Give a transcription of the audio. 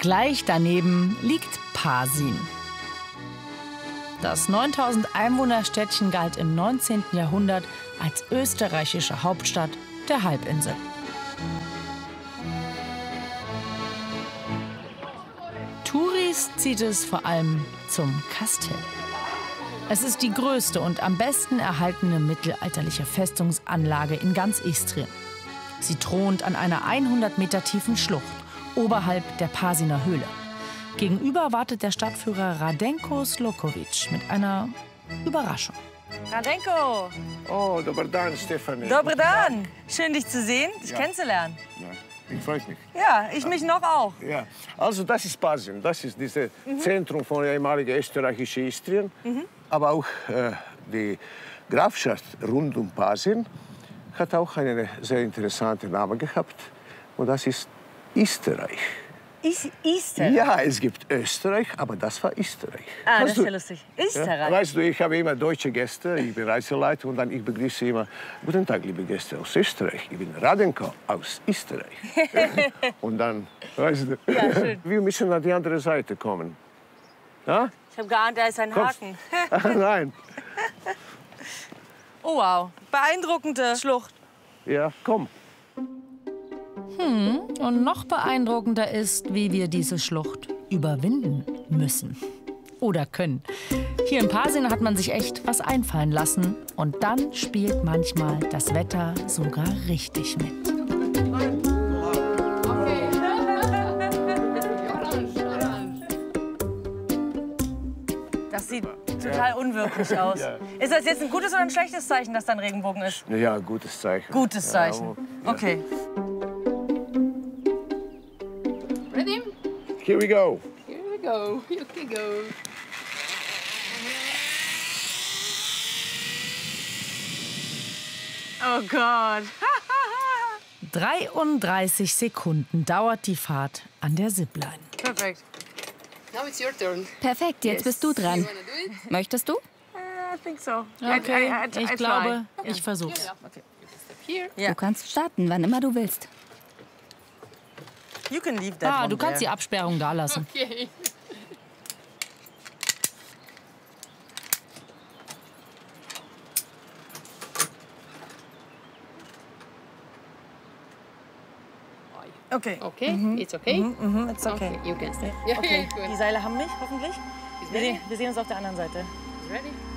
Gleich daneben liegt Pasin. Das 9000 Einwohner-Städtchen galt im 19. Jahrhundert als österreichische Hauptstadt der Halbinsel. Touris zieht es vor allem zum Kastell. Es ist die größte und am besten erhaltene mittelalterliche Festungsanlage in ganz Istrien. Sie thront an einer 100 Meter tiefen Schlucht oberhalb der Pasiner Höhle. Gegenüber wartet der Stadtführer Radenko Slokowitsch mit einer Überraschung. Radenko! Oh, dobar dan, Stefanie. Dobar dan! Schön, dich zu sehen, dich kennenzulernen. Ja, ich freue mich. Ja, ich mich noch auch. Ja, also das ist Pasin. Das ist dieses Zentrum von ehemaligen österreichischen Istrien. Aber auch die Grafschaft rund um Pasin hat auch einen sehr interessanten Namen gehabt. Und das ist Österreich. Österreich? Ja, es gibt Österreich, aber das war Österreich. Ah, das ist ja lustig. Österreich? Ja, weißt du, ich habe immer deutsche Gäste, ich bin Reiseleiter und dann ich begrüße immer, guten Tag, liebe Gäste aus Österreich, ich bin Radenko aus Österreich. Und dann, weißt du, ja, schön. Wir müssen an die andere Seite kommen. Ja? Ich habe geahnt, da ist ein Haken. Nein. Oh, wow. Beeindruckende Schlucht. Ja, komm. Und noch beeindruckender ist, wie wir diese Schlucht überwinden müssen. Oder können. Hier in Pasin hat man sich echt was einfallen lassen. Und dann spielt manchmal das Wetter sogar richtig mit. Das sieht total unwirklich aus. Ja. Ist das jetzt ein gutes oder ein schlechtes Zeichen, dass da ein Regenbogen ist? Ja, gutes Zeichen. Gutes Zeichen. Ja. Okay. Ready? Here we go. Here we go. You can go. Oh Gott. 33 Sekunden dauert die Fahrt an der Zipline. Perfekt. Now it's your turn. Perfekt, jetzt bist du dran. You wanna do it? Möchtest du? I think so. Okay, I ich try. glaube, ich versuch's. Yeah. Okay. You can step here. Ja. Du kannst starten, wann immer du willst. You can leave that one Du kannst die there. Absperrung da lassen. Okay. Okay. Okay. It's okay. It's okay. Okay. You can step. Yeah. Okay. Good. Die Seile haben mich, hoffentlich. Is Wir ready? sehen uns auf der anderen Seite. Is ready?